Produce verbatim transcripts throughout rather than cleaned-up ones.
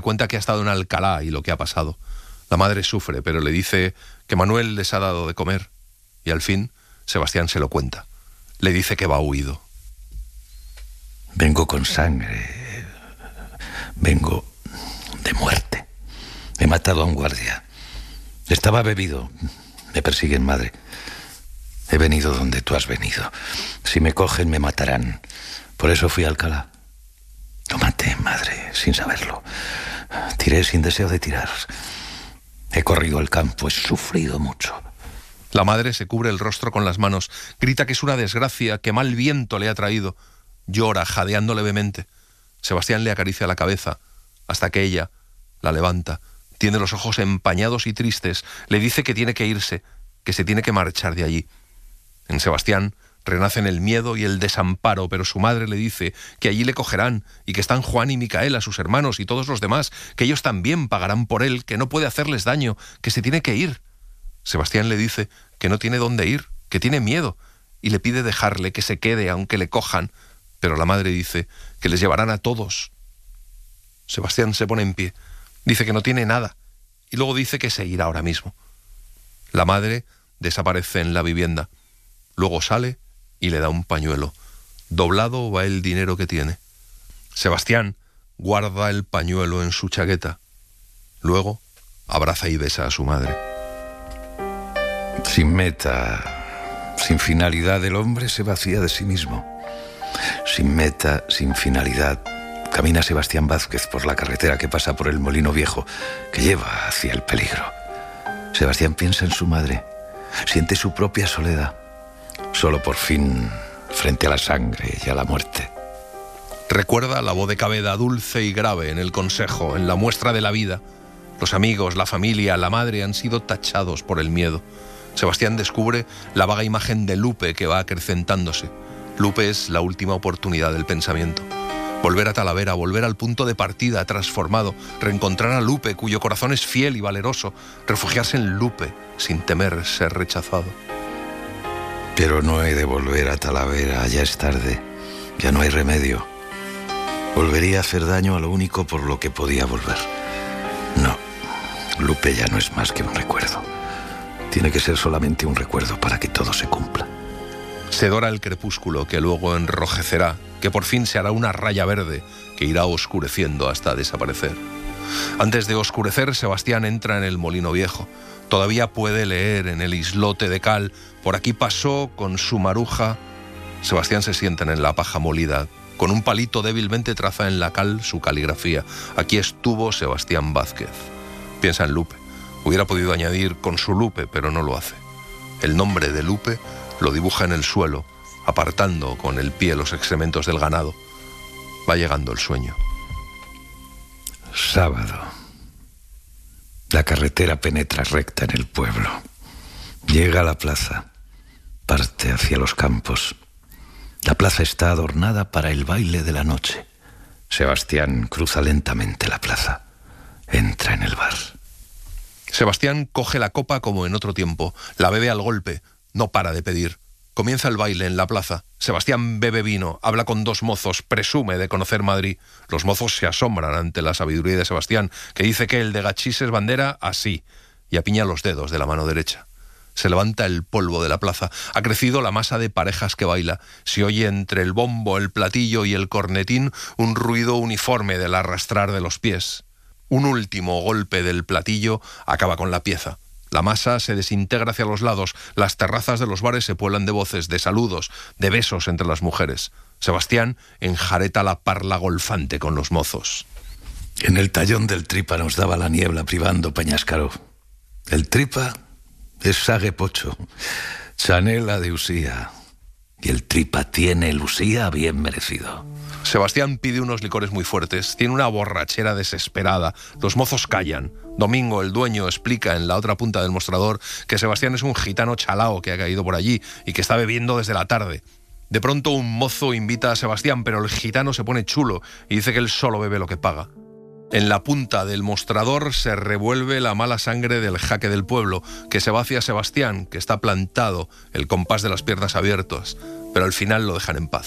Cuenta que ha estado en Alcalá y lo que ha pasado. La madre sufre, pero le dice que Manuel les ha dado de comer. Y al fin, Sebastián se lo cuenta. Le dice que va huido. Vengo con sangre. Vengo de muerte. He matado a un guardia. Estaba bebido. Me persiguen, madre. He venido donde tú has venido. Si me cogen, me matarán. Por eso fui a Alcalá. Lo maté, madre, sin saberlo. Tiré sin deseo de tirar. He corrido el campo, he sufrido mucho. La madre se cubre el rostro con las manos, grita que es una desgracia, que mal viento le ha traído. Llora, jadeando levemente. Sebastián le acaricia la cabeza, hasta que ella la levanta. Tiene los ojos empañados y tristes. Le dice que tiene que irse, que se tiene que marchar de allí. En Sebastián renacen el miedo y el desamparo, pero su madre le dice que allí le cogerán y que están Juan y Micaela, sus hermanos y todos los demás, que ellos también pagarán por él, que no puede hacerles daño, que se tiene que ir. Sebastián le dice que no tiene dónde ir, que tiene miedo, y le pide dejarle, que se quede aunque le cojan, pero la madre dice que les llevarán a todos. Sebastián se pone en pie, dice que no tiene nada, y luego dice que se irá ahora mismo. La madre desaparece en la vivienda, luego sale y le da un pañuelo. Doblado va el dinero que tiene. Sebastián guarda el pañuelo en su chaqueta. Luego abraza y besa a su madre. Sin meta, sin finalidad, el hombre se vacía de sí mismo. Sin meta, sin finalidad, camina Sebastián Vázquez por la carretera que pasa por el Molino Viejo, que lleva hacia el peligro. Sebastián piensa en su madre, siente su propia soledad. Solo por fin, frente a la sangre y a la muerte. Recuerda la voz de Caveda, dulce y grave, en el consejo, en la muestra de la vida. Los amigos, la familia, la madre han sido tachados por el miedo. Sebastián descubre la vaga imagen de Lupe que va acrecentándose. Lupe es la última oportunidad del pensamiento. Volver a Talavera, volver al punto de partida transformado, reencontrar a Lupe, cuyo corazón es fiel y valeroso, refugiarse en Lupe sin temer ser rechazado. Pero no he de volver a Talavera, ya es tarde, ya no hay remedio. Volvería a hacer daño a lo único por lo que podía volver. No, Lupe ya no es más que un recuerdo. Tiene que ser solamente un recuerdo para que todo se cumpla. Se dora el crepúsculo, que luego enrojecerá, que por fin se hará una raya verde, que irá oscureciendo hasta desaparecer. Antes de oscurecer, Sebastián entra en el Molino Viejo. Todavía puede leer en el islote de cal: por aquí pasó con su maruja. Sebastián se sienta en la paja molida. Con un palito débilmente traza en la cal su caligrafía. Aquí estuvo Sebastián Vázquez. Piensa en Lupe. Hubiera podido añadir con su Lupe, pero no lo hace. El nombre de Lupe lo dibuja en el suelo, apartando con el pie los excrementos del ganado. Va llegando el sueño. Sábado. La carretera penetra recta en el pueblo. Llega a la plaza. Parte hacia los campos. La plaza está adornada para el baile de la noche. Sebastián cruza lentamente la plaza. Entra en el bar. Sebastián coge la copa como en otro tiempo. La bebe al golpe. No para de pedir. Comienza el baile en la plaza. Sebastián bebe vino, habla con dos mozos, presume de conocer Madrid. Los mozos se asombran ante la sabiduría de Sebastián, que dice que el de Gachís es bandera así, y apiña los dedos de la mano derecha. Se levanta el polvo de la plaza. Ha crecido la masa de parejas que baila. Se oye entre el bombo, el platillo y el cornetín un ruido uniforme del arrastrar de los pies. Un último golpe del platillo acaba con la pieza. La masa se desintegra hacia los lados. Las terrazas de los bares se pueblan de voces, de saludos, de besos entre las mujeres. Sebastián enjareta la parla golfante con los mozos. En el tallón del Tripa nos daba la niebla privando Peñascaró. El Tripa es Sague Pocho, Chanela de Usía. Y el Tripa tiene el Usía bien merecido. Sebastián pide unos licores muy fuertes. Tiene una borrachera desesperada. Los mozos callan. Domingo, el dueño, explica en la otra punta del mostrador que Sebastián es un gitano chalao que ha caído por allí y que está bebiendo desde la tarde. De pronto un mozo invita a Sebastián, pero el gitano se pone chulo y dice que él solo bebe lo que paga. En la punta del mostrador se revuelve la mala sangre del jaque del pueblo, que se va hacia Sebastián, que está plantado, el compás de las piernas abiertas, pero al final lo dejan en paz.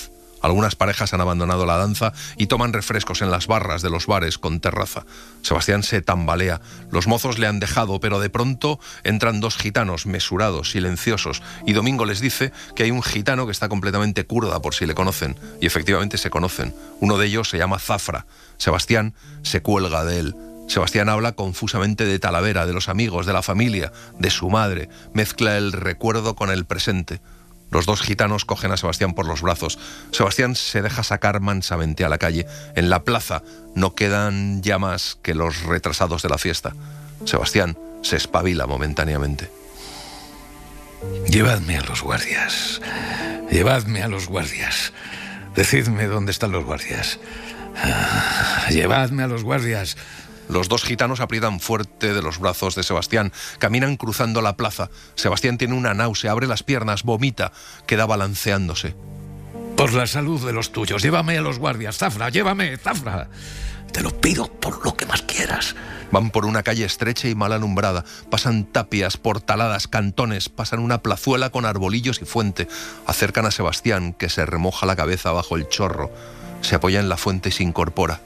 Algunas parejas han abandonado la danza y toman refrescos en las barras de los bares con terraza. Sebastián se tambalea. Los mozos le han dejado, pero de pronto entran dos gitanos mesurados, silenciosos, y Domingo les dice que hay un gitano que está completamente kurda, por si le conocen. Y efectivamente se conocen. Uno de ellos se llama Zafra. Sebastián se cuelga de él. Sebastián habla confusamente de Talavera, de los amigos, de la familia, de su madre. Mezcla el recuerdo con el presente. Los dos gitanos cogen a Sebastián por los brazos. Sebastián se deja sacar mansamente a la calle. En la plaza no quedan ya más que los retrasados de la fiesta. Sebastián se espabila momentáneamente. Llevadme a los guardias. Llevadme a los guardias. Decidme dónde están los guardias. Ah, llevadme a los guardias. Los dos gitanos aprietan fuerte de los brazos de Sebastián. Caminan cruzando la plaza. Sebastián tiene una náusea, abre las piernas, vomita, queda balanceándose. Por la salud de los tuyos, llévame a los guardias. Zafra, llévame, Zafra. Te lo pido por lo que más quieras. Van por una calle estrecha y mal alumbrada. Pasan tapias, portaladas, cantones. Pasan una plazuela con arbolillos y fuente. Acercan a Sebastián, que se remoja la cabeza bajo el chorro. Se apoya en la fuente y se incorpora.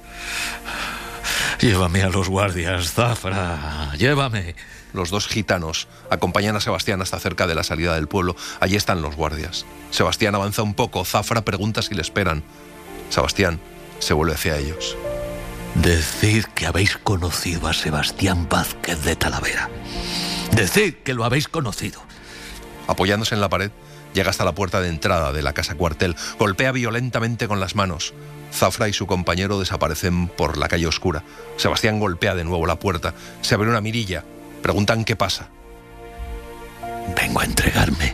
Llévame a los guardias, Zafra, llévame. Los dos gitanos acompañan a Sebastián hasta cerca de la salida del pueblo. Allí están los guardias. Sebastián avanza un poco. Zafra pregunta si le esperan. Sebastián se vuelve hacia ellos. Decid que habéis conocido a Sebastián Vázquez de Talavera. Decid que lo habéis conocido. Apoyándose en la pared, llega hasta la puerta de entrada de la casa cuartel. Golpea violentamente con las manos. Zafra y su compañero desaparecen por la calle oscura. Sebastián golpea de nuevo la puerta. Se abre una mirilla. Preguntan qué pasa. Vengo a entregarme.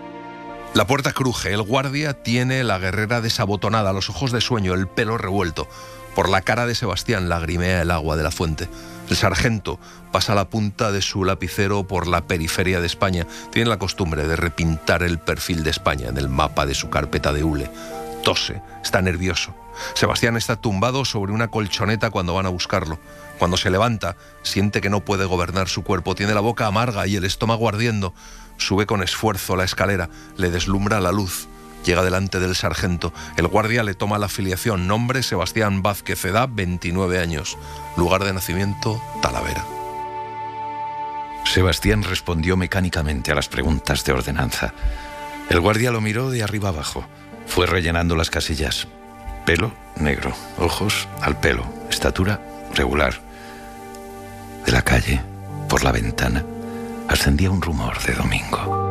La puerta cruje. El guardia tiene la guerrera desabotonada, los ojos de sueño, el pelo revuelto. Por la cara de Sebastián lagrimea el agua de la fuente. El sargento pasa la punta de su lapicero por la periferia de España. Tiene la costumbre de repintar el perfil de España en el mapa de su carpeta de hule. Tose, está nervioso. Sebastián está tumbado sobre una colchoneta cuando van a buscarlo. Cuando se levanta, siente que no puede gobernar su cuerpo. Tiene la boca amarga y el estómago ardiendo. Sube con esfuerzo la escalera. Le deslumbra la luz. Llega delante del sargento. El guardia le toma la afiliación. Nombre: Sebastián Vázquez. Edad: veintinueve años. Lugar de nacimiento: Talavera. Sebastián respondió mecánicamente a las preguntas de ordenanza. El guardia lo miró de arriba abajo. Fue rellenando las casillas. Pelo negro, ojos al pelo, estatura regular. De la calle, por la ventana, ascendía un rumor de Domingo.